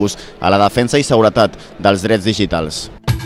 a la defensa i seguretat dels drets digitals.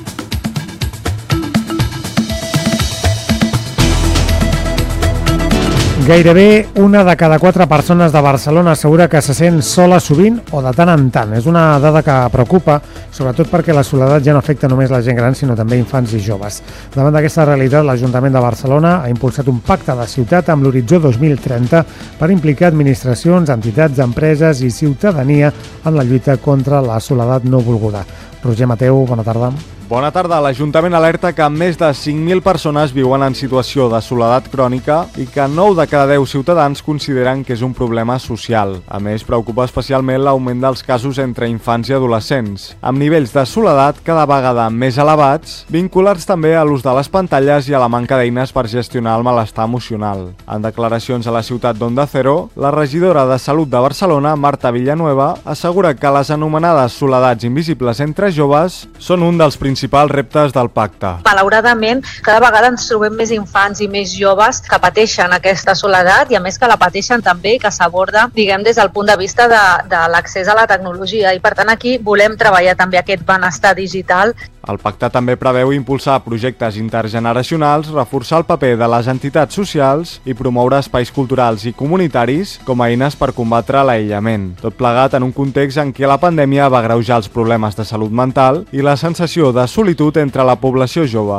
Gairebé una de cada 4 persones de Barcelona assegura que se sent sola sovint o de tant en tant. És una dada que preocupa, sobretot perquè la soledat ja no afecta només la gent gran, sinó també infants i joves. Davant d'aquesta realitat, l'Ajuntament de Barcelona ha impulsat un pacte de ciutat amb l'horitzó 2030 per implicar administracions, entitats, empreses i ciutadania en la lluita contra la soledat no volguda. Roger Mateu, bona tarda. Bona tarda. L'Ajuntament alerta que més de 5.000 persones viuen en situació de soledat crònica i que 9 de cada 10 ciutadans consideren que és un problema social. A més, preocupa especialment l'augment dels casos entre infants i adolescents, amb nivells de soledat cada vegada més elevats, vinculats també a l'ús de les pantalles i a la manca d'eines per gestionar el malestar emocional. En declaracions a la ciutat d'Onda Cero, la regidora de Salut de Barcelona, Marta Villanueva, assegura que les anomenades soledats invisibles entre joves són un dels principals reptes del pacte. Malauradament, cada vegada ens trobem més infants i més joves que pateixen aquesta soledat i a més que la pateixen també i que s'aborda, des del punt de vista de l'accés a la tecnologia i per tant aquí volem treballar també aquest benestar digital. El pacte també preveu impulsar projectes intergeneracionals, reforçar el paper de les entitats socials i promoure espais culturals i comunitaris com a eines per combatre l'aïllament. Tot plegat en un context en què la pandèmia va agreujar els problemes de salut mental i la sensació de solitud entre la població jove.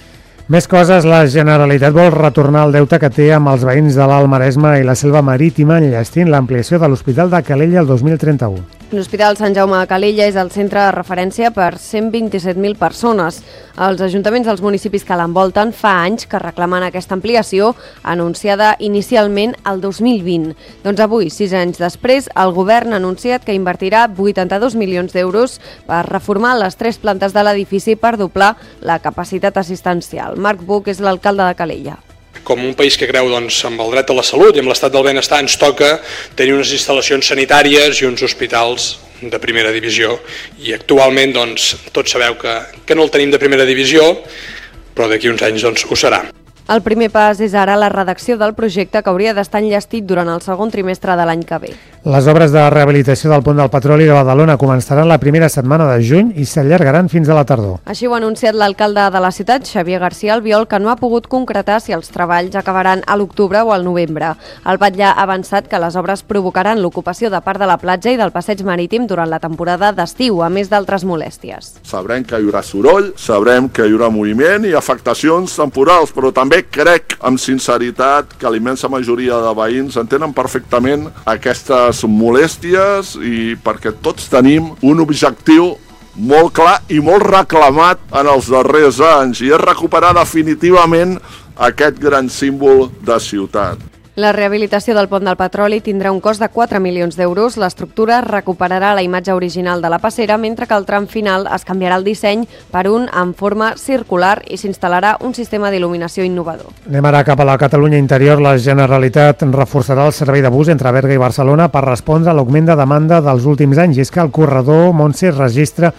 Més coses, la Generalitat vol retornar el deute que té amb els veïns de l'Alt Maresme i la Selva Marítima enllestint l'ampliació de l'Hospital de Calella el 2031. L'Hospital Sant Jaume de Calella és el centre de referència per 127.000 persones. Els ajuntaments dels municipis que l'envolten fa anys que reclamen aquesta ampliació, anunciada inicialment el 2020. Doncs avui, 6 anys després, el govern ha anunciat que invertirà 82 milions d'euros per reformar les 3 plantes de l'edifici per doblar la capacitat assistencial. Marc Buch és l'alcalde de Calella. Com un país que creu amb el dret a la salut i amb l'estat del benestar ens toca tenir unes instal·lacions sanitàries i uns hospitals de primera divisió. I actualment tots sabeu que no el tenim de primera divisió, però d'aquí uns anys ho serà. El primer pas és ara la redacció del projecte que hauria d'estar enllestit durant el segon trimestre de l'any que ve. Les obres de rehabilitació del pont del Petroli de Badalona començaran la primera setmana de juny i s'allargaran fins a la tardor. Així ho ha anunciat l'alcalde de la ciutat, Xavier García Albiol, que no ha pogut concretar si els treballs acabaran a l'octubre o al novembre. El batlle ha avançat que les obres provocaran l'ocupació de part de la platja i del passeig marítim durant la temporada d'estiu, a més d'altres molèsties. Sabrem que hi haurà soroll, sabrem que hi haurà moviment i afectacions temporals, però també crec amb sinceritat que la immensa majoria de veïns entenen perfectament aquestes molèsties i perquè tots tenim un objectiu molt clar i molt reclamat en els darrers anys i és recuperar definitivament aquest gran símbol de ciutat. La rehabilitació del pont del Petroli tindrà un cost de 4 milions d'euros. L'estructura recuperarà la imatge original de la passera, mentre que al tram final es canviarà el disseny per un en forma circular i s'instal·larà un sistema d'il·luminació innovador. Anem ara cap a la Catalunya interior. La Generalitat reforçarà el servei de bus entre Berga i Barcelona per respondre a l'augment de demanda dels últims anys. I és que el corredor Montse registra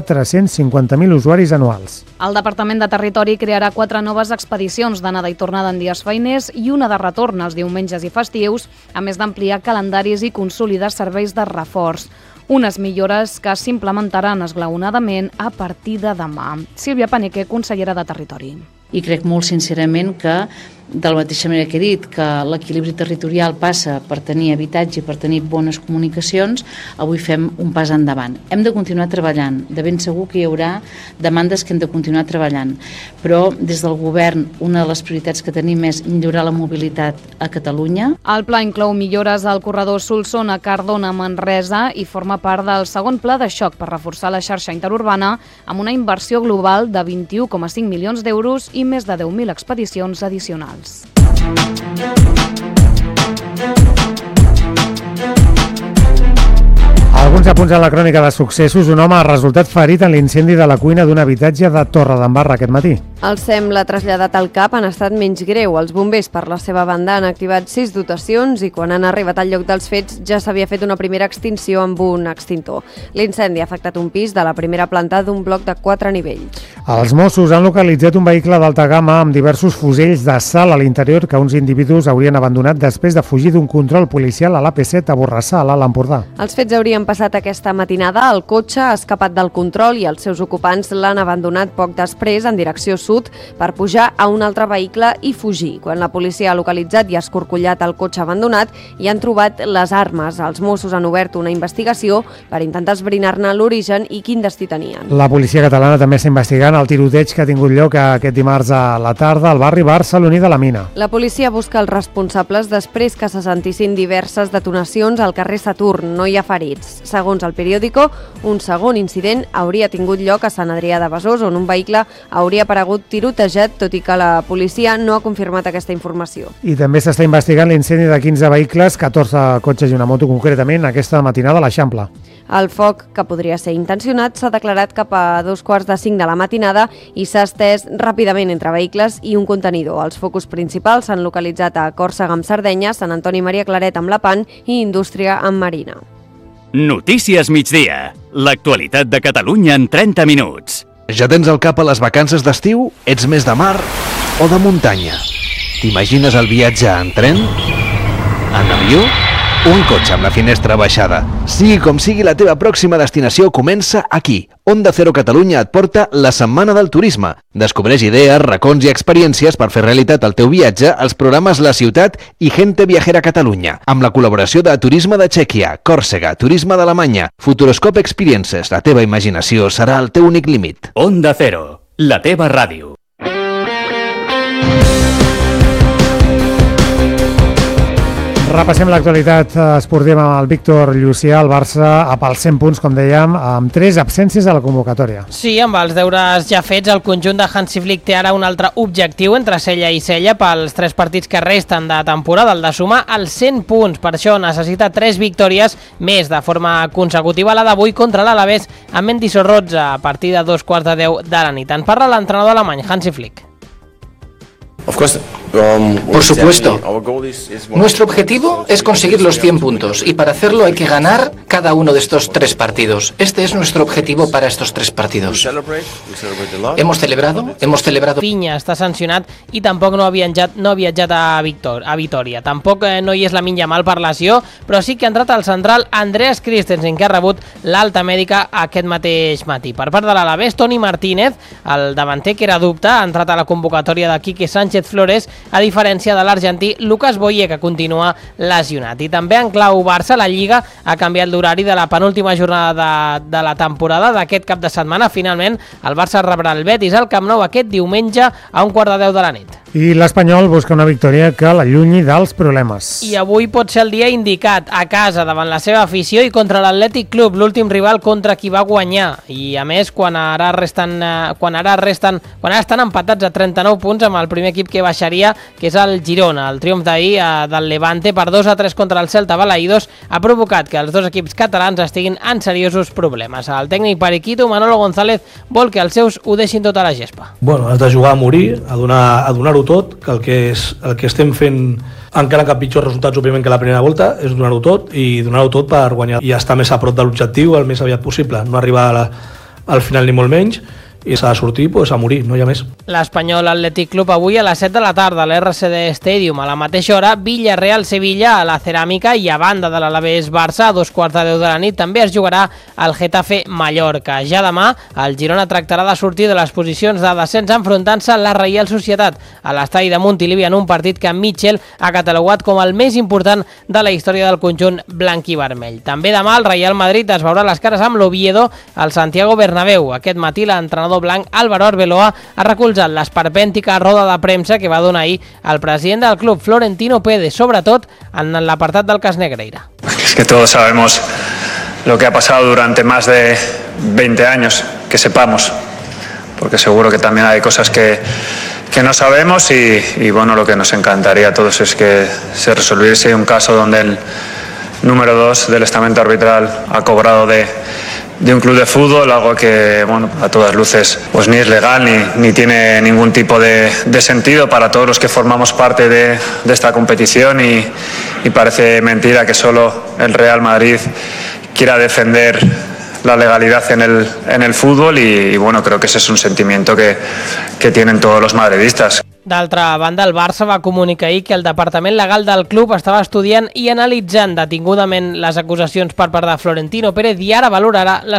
450.000 usuaris anuals. El Departament de Territori crearà 4 noves expedicions d'anada i tornada en dies feiners i una de retorn els diumenges i festius, a més d'ampliar calendaris i consolidar serveis de reforç. Unes millores que s'implementaran esglaonadament a partir de demà. Sílvia Paneque, consellera de Territori. I crec molt sincerament que, de la mateixa manera que he dit, que l'equilibri territorial passa per tenir habitatge i per tenir bones comunicacions, avui fem un pas endavant. Hem de continuar treballant, de ben segur que hi haurà demandes que hem de continuar treballant, però des del govern una de les prioritats que tenim és millorar la mobilitat a Catalunya. El pla inclou millores al corredor Solsona-Cardona-Manresa i forma part del segon pla de xoc per reforçar la xarxa interurbana amb una inversió global de 21,5 milions d'euros i més de 10.000 expedicions addicionals. Alguns apunts a la crònica de successos. Un home ha resultat ferit en l'incendi de la cuina d'un habitatge de Torredembarra aquest matí. El SEM l'ha traslladat al CAP en estat menys greu. Els bombers, per la seva banda, han activat 6 dotacions i quan han arribat al lloc dels fets ja s'havia fet una primera extinció amb un extintor. L'incendi ha afectat un pis de la primera planta d'un bloc de 4 nivells. Els Mossos han localitzat un vehicle d'alta gamma amb diversos fusells de sal a l'interior que uns individus haurien abandonat després de fugir d'un control policial a l'AP7 a Borrassà, a l'Alt Empordà. Els fets haurien passat aquesta matinada. El cotxe ha escapat del control i els seus ocupants l'han abandonat poc després en direcció sud per pujar a un altre vehicle i fugir. Quan la policia ha localitzat i escorcollat el cotxe abandonat i han trobat les armes. Els Mossos han obert una investigació per intentar esbrinar-ne l'origen i quin destí tenien. La policia catalana també està investigant el tiroteig que ha tingut lloc aquest dimarts a la tarda al barri barceloní de la Mina. La policia busca els responsables després que se sentissin diverses detonacions al carrer Saturn. No hi ha ferits. Segons el periòdico, un segon incident hauria tingut lloc a Sant Adrià de Besòs, on un vehicle hauria aparegut tirotejat, tot i que la policia no ha confirmat aquesta informació. I també s'està investigant l'incendi de 15 vehicles, 14 cotxes i una moto concretament, aquesta matinada a l'Eixample. El foc, que podria ser intencionat, s'ha declarat cap a 2:45 de la matinada i s'ha estès ràpidament entre vehicles i un contenidor. Els focus principals s'han localitzat a Còrsega amb Sardenya, Sant Antoni Maria Claret amb Lepant i Indústria amb Marina. Notícies migdia. L'actualitat de Catalunya en 30 minuts. Ja tens el cap a les vacances d'estiu? Ets més de mar o de muntanya? T'imagines el viatge en tren? En avió? O en cotxe amb la finestra baixada? Sigui com sigui, la teva pròxima destinació comença aquí. Onda Cero Catalunya et porta la Setmana del Turisme. Descobreix idees, racons i experiències per fer realitat el teu viatge als programes La Ciutat i Gente Viajera Catalunya, amb la col·laboració de Turisme de Txèquia, Còrsega, Turisme d'Alemanya, Futuroscope Experiences. La teva imaginació serà el teu únic límit. Onda Cero, la teva ràdio. Repassem l'actualitat esportiva amb el Víctor Llucià. El Barça a pels 100 punts, com dèiem, amb 3 absències a la convocatòria. Sí, amb els deures ja fets, el conjunt de Hansi Flick té ara un altre objectiu entre cella i cella pels 3 partits que resten de temporada, el de sumar els 100 punts. Per això necessita 3 victòries més de forma consecutiva, la d'avui contra l'Alavés amb Mendy Sorroza a partir de 2:15 de la nit. En parla l'entrenador alemany Hansi Flick. Por supuesto. Nuestro objetivo es conseguir los 100 puntos y para hacerlo hay que ganar cada uno de estos 3 partidos. Este es nuestro objetivo para estos 3 partidos. Hemos celebrado... Pinya està sancionat i tampoc no ha viatjat a Vitòria. Tampoc no hi és Lamine Yamal per lesió, però sí que ha entrat al central Andreas Christensen, que ha rebut l'alta mèdica aquest mateix matí. Per part de l'Alavés, Toni Martínez, el davanter que era dubte, ha entrat a la convocatòria de Quique Sánchez Flores, a diferència de l'argentí Lucas Boye, que continua lesionat. I també en clau Barça, la Lliga ha canviat l'horari de la penúltima jornada de la temporada d'aquest cap de setmana. Finalment, el Barça rebrà el Betis al Camp Nou aquest diumenge a 1:15 de la nit. I l'Espanyol busca una victòria que l'allunyi dels problemes. I avui pot ser el dia indicat, a casa, davant la seva afició i contra l'Atlètic Club, l'últim rival contra qui va guanyar. I a més, quan ara estan empatats a 39 punts amb el primer equip que baixaria, que és el Girona. El triomf d'ahir del Levante per 2-3 contra el Celta Balaïdos ha provocat que els dos equips catalans estiguin en seriosos problemes. El tècnic periquito, Manolo González, vol que els seus ho deixin tot a la gespa. Bueno, has de jugar a morir, a donar-ho tot, que el que estem fent encara cap pitjors resultats òbviament que la primera volta és donar-ho tot i donar-ho tot per guanyar i estar més a prop de l'objectiu el més aviat possible, no arribar al final ni molt menys, i s'ha de sortir a morir, no hi ha més. L'Espanyol Atlètic Club avui a les 7 de la tarda a l'RCD Stadium. A la mateixa hora, Villarreal-Sevilla a la Ceràmica i a banda de l'Alavés Barça a 2:15 de la nit també es jugarà el Getafe-Mallorca. Ja demà, el Girona tractarà de sortir de les posicions de descens enfrontant-se a la Reial Societat a l'estadi de Montilivi en un partit que Mitchell ha catalogat com el més important de la història del conjunt blanc i vermell. També demà el Real Madrid es veurà les cares amb l'Oviedo al Santiago Bernabéu. Aquest matí l'entrenador blanc Álvaro Arbeloa ha recolzat l'esperpèntica roda de premsa que va donar ahir el president del club, Florentino Pérez, sobretot en l'apartat del cas Negreira. Es que todos sabemos lo que ha pasado durante más de 20 años, que sepamos, porque seguro que también hay cosas que no sabemos y bueno, lo que nos encantaría a todos es que se resolviese un caso donde el número 2 del estamento arbitral ha cobrado de un club de fútbol, algo que bueno, a todas luces pues ni es legal ni tiene ningún tipo de sentido para todos los que formamos parte de esta competición y parece mentira que solo el Real Madrid quiera defender la legalidad en el fútbol y bueno, creo que ese es un sentimiento que tienen todos los madridistas. D'altra banda, el Barça va comunicar ahir que el departament legal del club estava estudiant i analitzant detingudament les acusacions per part de Florentino Pérez i ara valorarà les